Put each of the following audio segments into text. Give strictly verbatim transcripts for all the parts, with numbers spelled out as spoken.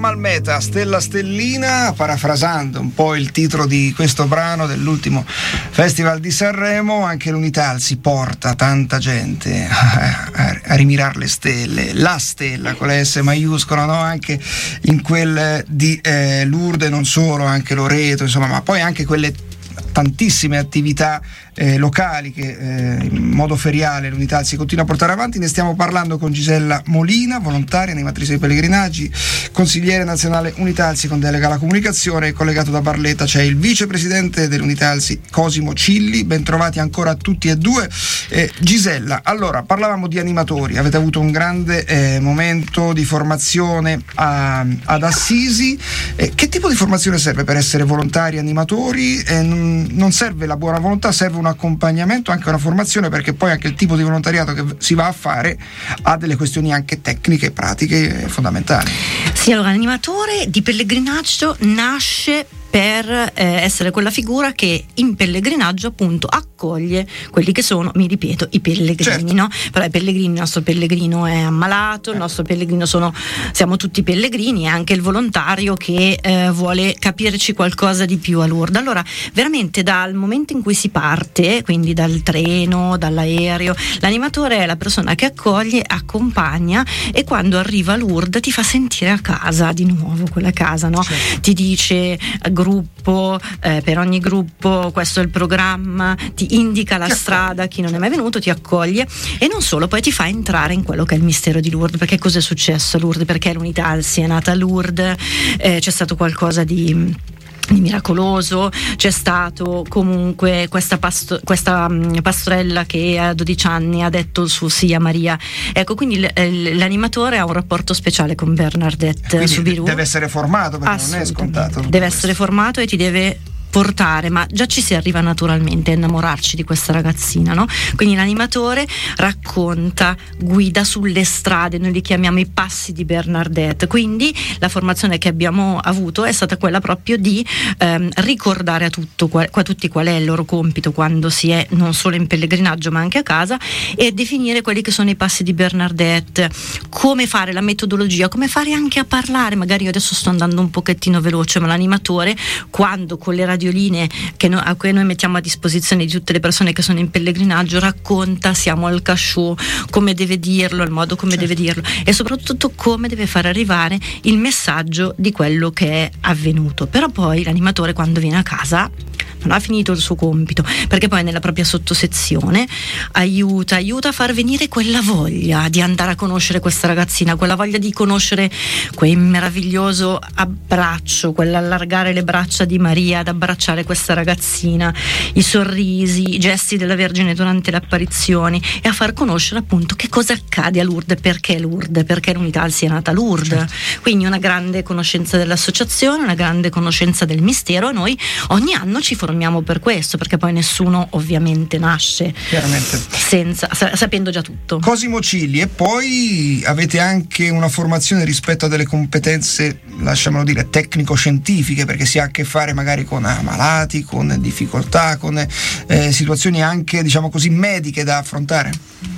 al meta, stella stellina, parafrasando un po' il titolo di questo brano dell'ultimo Festival di Sanremo. Anche l'Unitalsi porta tanta gente a, a, a rimirare le stelle, la stella con la S maiuscola, no? Anche in quel di eh, Lourdes, non solo, anche Loreto, insomma, ma poi anche quelle tantissime attività eh, locali che eh, in modo feriale l'Unitalsi continua a portare avanti. Ne stiamo parlando con Gisella Molina, volontaria, animatrice dei pellegrinaggi, consigliere nazionale Unitalsi con delega alla comunicazione. Collegato da Barletta c'è il vicepresidente dell'Unitalsi Cosimo Cilli. Ben trovati ancora a tutti e due. eh, Gisella, allora parlavamo di animatori, avete avuto un grande eh, momento di formazione a, ad Assisi. Eh, che tipo di formazione serve per essere volontari animatori? Eh, non, non serve la buona volontà, serve un accompagnamento, anche una formazione, perché poi anche il tipo di volontariato che si va a fare ha delle questioni anche tecniche e pratiche fondamentali. Sì, allora l'animatore di pellegrinaggio nasce per eh, essere quella figura che in pellegrinaggio appunto accoglie quelli che sono, mi ripeto, i pellegrini, certo. No? Però i pellegrini, il nostro pellegrino è ammalato, il nostro pellegrino sono, siamo tutti pellegrini, e anche il volontario che eh, vuole capirci qualcosa di più a Lourdes. Allora, veramente dal momento in cui si parte, quindi dal treno, dall'aereo, l'animatore è la persona che accoglie, accompagna, e quando arriva a Lourdes ti fa sentire a casa di nuovo, quella casa, no? Certo. Ti dice gruppo, eh, per ogni gruppo questo è il programma, ti indica la ti strada, accoglie. Chi non è mai venuto ti accoglie, e non solo, poi ti fa entrare in quello che è il mistero di Lourdes. Perché cosa è successo a Lourdes? Perché l'Unitalsi è nata a Lourdes, eh, c'è stato qualcosa di di miracoloso, c'è stato comunque questa, pasto, questa um, pastorella che a dodici anni ha detto il suo sì a Maria. Ecco, quindi l- l'animatore ha un rapporto speciale con Bernadette Soubirous. Deve essere formato, perché non è scontato. Deve essere formato e ti deve portare, ma già ci si arriva naturalmente a innamorarci di questa ragazzina, no? Quindi l'animatore racconta, guida sulle strade, noi li chiamiamo i passi di Bernadette. Quindi la formazione che abbiamo avuto è stata quella proprio di ehm, ricordare a, tutto, a tutti qual è il loro compito quando si è non solo in pellegrinaggio ma anche a casa, e definire quelli che sono i passi di Bernadette, come fare la metodologia, come fare anche a parlare. Magari io adesso sto andando un pochettino veloce, ma l'animatore, quando con le radioline che no, a cui noi mettiamo a disposizione di tutte le persone che sono in pellegrinaggio, racconta, siamo al casciù, come deve dirlo, il modo come certo. deve dirlo, e soprattutto come deve far arrivare il messaggio di quello che è avvenuto. Però poi l'animatore, quando viene a casa, non ha finito il suo compito, perché poi nella propria sottosezione aiuta aiuta a far venire quella voglia di andare a conoscere questa ragazzina, quella voglia di conoscere quel meraviglioso abbraccio, quell'allargare le braccia di Maria ad abbracciare questa ragazzina, i sorrisi, i gesti della Vergine durante le apparizioni, e a far conoscere appunto che cosa accade a Lourdes, perché Lourdes, perché l'Unitalsi è nata a Lourdes. Certo. Quindi una grande conoscenza dell'associazione, una grande conoscenza del mistero, e noi ogni anno ci formiamo per questo, perché poi nessuno ovviamente nasce chiaramente senza, sapendo già tutto. Cosimo Cilli, e poi avete anche una formazione rispetto a delle competenze, lasciamolo dire, tecnico-scientifiche, perché si ha a che fare magari con malati, con difficoltà, con eh, situazioni anche, diciamo così, mediche da affrontare.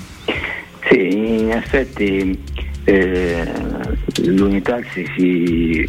Sì, in effetti eh, l'Unitalsi si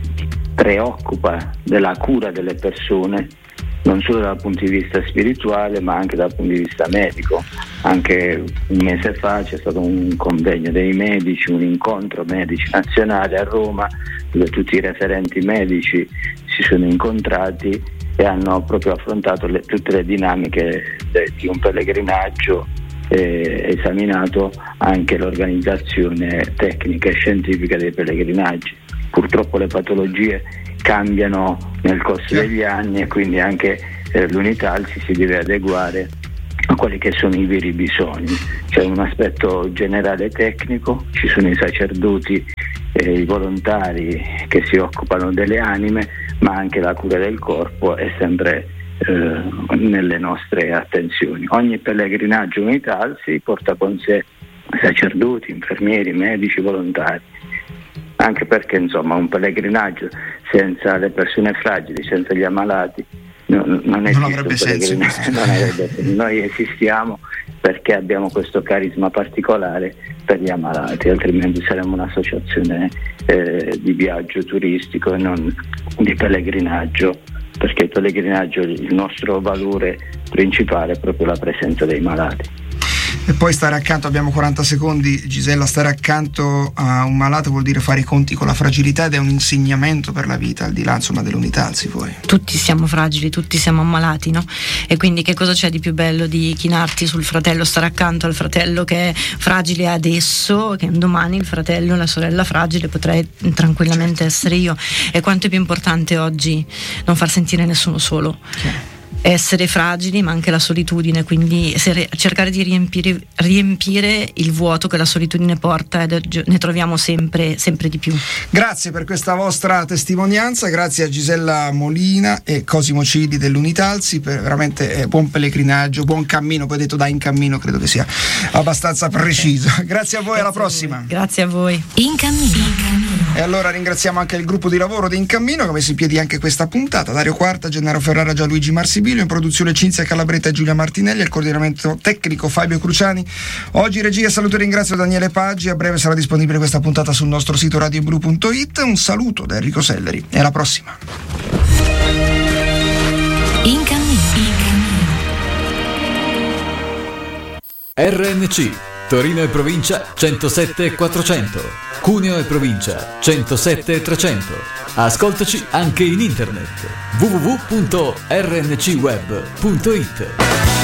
preoccupa della cura delle persone, non solo dal punto di vista spirituale ma anche dal punto di vista medico. Anche un mese fa c'è stato un convegno dei medici, un incontro medici nazionale a Roma, dove tutti i referenti medici si sono incontrati e hanno proprio affrontato le, tutte le dinamiche de, di un pellegrinaggio, e esaminato anche l'organizzazione tecnica e scientifica dei pellegrinaggi. Purtroppo le patologie cambiano nel corso degli anni, e quindi anche eh, l'Unitalsi si deve adeguare a quelli che sono i veri bisogni. C'è un aspetto generale tecnico, ci sono i sacerdoti e i volontari che si occupano delle anime, ma anche la cura del corpo è sempre eh, nelle nostre attenzioni. Ogni pellegrinaggio Unitalsi porta con sé sacerdoti, infermieri, medici, volontari, anche perché insomma un pellegrinaggio senza le persone fragili, senza gli ammalati, no, non esiste. Non avrebbe senso. Non avrebbe senso. Noi esistiamo perché abbiamo questo carisma particolare per gli ammalati, altrimenti saremmo un'associazione eh, di viaggio turistico e non di pellegrinaggio, perché il pellegrinaggio, il nostro valore principale è proprio la presenza dei malati. E poi stare accanto, abbiamo quaranta secondi, Gisella, stare accanto a un malato vuol dire fare i conti con la fragilità ed è un insegnamento per la vita, al di là insomma dell'Unitalsi. Poi tutti siamo fragili, tutti siamo ammalati, no? E quindi che cosa c'è di più bello di chinarti sul fratello, stare accanto al fratello che è fragile adesso, che domani il fratello, la sorella fragile potrei tranquillamente essere io. E quanto è più importante oggi non far sentire nessuno solo. Sì. Essere fragili, ma anche la solitudine, quindi essere, cercare di riempire, riempire il vuoto che la solitudine porta, e ne troviamo sempre, sempre di più. Grazie per questa vostra testimonianza, grazie a Gisella Molina e Cosimo Cili dell'Unitalsi per veramente eh, buon pellegrinaggio, buon cammino. Poi detto da in cammino credo che sia abbastanza preciso. Grazie a voi, grazie, alla prossima. Grazie a voi. In cammino. In cammino. E allora ringraziamo anche il gruppo di lavoro di In Cammino che ha messo in piedi anche questa puntata: Dario Quarta, Gennaro Ferrara, Gianluigi Marsibilio, in produzione Cinzia Calabretta e Giulia Martinelli, al coordinamento tecnico Fabio Cruciani. Oggi regia, saluto e ringrazio Daniele Paggi. A breve sarà disponibile questa puntata sul nostro sito radioblu punto it. Un saluto da Enrico Selleri e alla prossima. In cammino. In cammino. R N C Torino e provincia centosette e quattrocento, Cuneo e provincia centosette e trecento. Ascoltaci anche in internet w w w punto r n c web punto it.